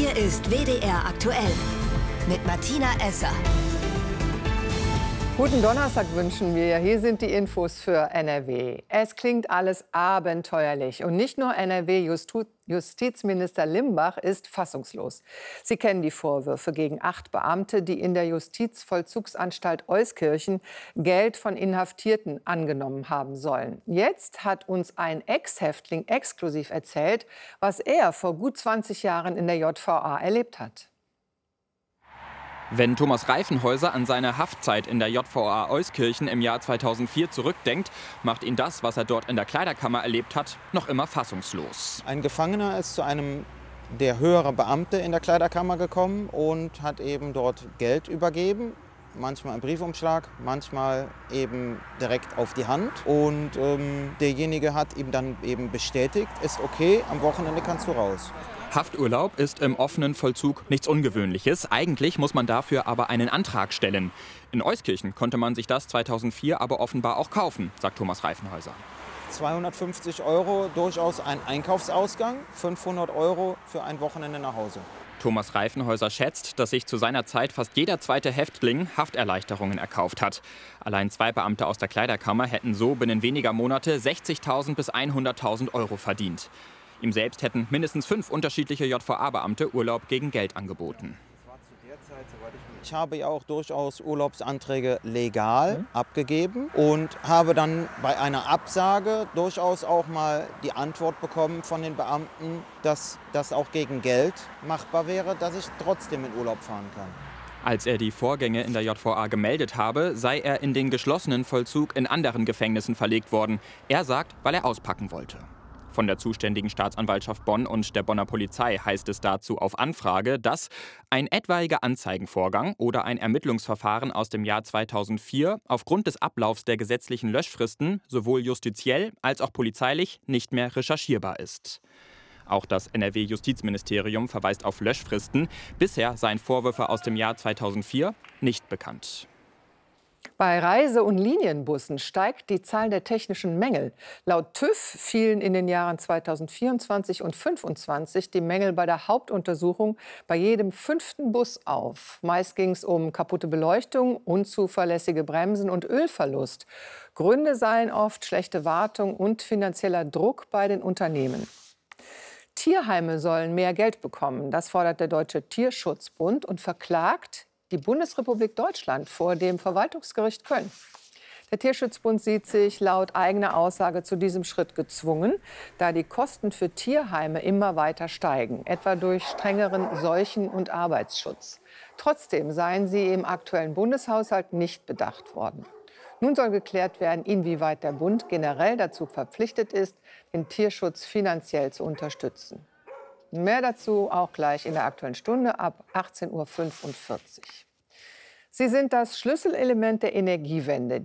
Hier ist WDR aktuell mit Martina Esser. Guten Donnerstag wünschen wir. Hier sind die Infos für NRW. Es klingt alles abenteuerlich. Und nicht nur NRW-Justizminister Limbach ist fassungslos. Sie kennen die Vorwürfe gegen 8 Beamte, die in der Justizvollzugsanstalt Euskirchen Geld von Inhaftierten angenommen haben sollen. Jetzt hat uns ein Ex-Häftling exklusiv erzählt, was er vor gut 20 Jahren in der JVA erlebt hat. Wenn Thomas Reifenhäuser an seine Haftzeit in der JVA Euskirchen im Jahr 2004 zurückdenkt, macht ihn das, was er dort in der Kleiderkammer erlebt hat, noch immer fassungslos. Ein Gefangener ist zu einem der höheren Beamte in der Kleiderkammer gekommen und hat eben dort Geld übergeben. Manchmal im Briefumschlag, manchmal eben direkt auf die Hand. Und derjenige hat ihm dann eben bestätigt, ist okay, am Wochenende kannst du raus. Hafturlaub ist im offenen Vollzug nichts Ungewöhnliches. Eigentlich muss man dafür aber einen Antrag stellen. In Euskirchen konnte man sich das 2004 aber offenbar auch kaufen, sagt Thomas Reifenhäuser. 250 € durchaus ein Einkaufsausgang, 500 € für ein Wochenende nach Hause. Thomas Reifenhäuser schätzt, dass sich zu seiner Zeit fast jeder zweite Häftling Hafterleichterungen erkauft hat. Allein 2 Beamte aus der Kleiderkammer hätten so binnen weniger Monate 60.000 bis 100.000 € verdient. Ihm selbst hätten mindestens 5 unterschiedliche JVA-Beamte Urlaub gegen Geld angeboten. Ich habe ja auch durchaus Urlaubsanträge legal abgegeben und habe dann bei einer Absage durchaus auch mal die Antwort bekommen von den Beamten, dass das auch gegen Geld machbar wäre, dass ich trotzdem in Urlaub fahren kann. Als er die Vorgänge in der JVA gemeldet habe, sei er in den geschlossenen Vollzug in anderen Gefängnissen verlegt worden. Er sagt, weil er auspacken wollte. Von der zuständigen Staatsanwaltschaft Bonn und der Bonner Polizei heißt es dazu auf Anfrage, dass ein etwaiger Anzeigenvorgang oder ein Ermittlungsverfahren aus dem Jahr 2004 aufgrund des Ablaufs der gesetzlichen Löschfristen sowohl justiziell als auch polizeilich nicht mehr recherchierbar ist. Auch das NRW-Justizministerium verweist auf Löschfristen. Bisher seien Vorwürfe aus dem Jahr 2004 nicht bekannt. Bei Reise- und Linienbussen steigt die Zahl der technischen Mängel. Laut TÜV fielen in den Jahren 2024 und 2025 die Mängel bei der Hauptuntersuchung bei jedem 5. Bus auf. Meist ging es um kaputte Beleuchtung, unzuverlässige Bremsen und Ölverlust. Gründe seien oft schlechte Wartung und finanzieller Druck bei den Unternehmen. Tierheime sollen mehr Geld bekommen. Das fordert der Deutsche Tierschutzbund und verklagt die Bundesrepublik Deutschland vor dem Verwaltungsgericht Köln. Der Tierschutzbund sieht sich laut eigener Aussage zu diesem Schritt gezwungen, da die Kosten für Tierheime immer weiter steigen, etwa durch strengeren Seuchen- und Arbeitsschutz. Trotzdem seien sie im aktuellen Bundeshaushalt nicht bedacht worden. Nun soll geklärt werden, inwieweit der Bund generell dazu verpflichtet ist, den Tierschutz finanziell zu unterstützen. Mehr dazu auch gleich in der Aktuellen Stunde ab 18:45 Uhr. Sie sind das Schlüsselelement der Energiewende.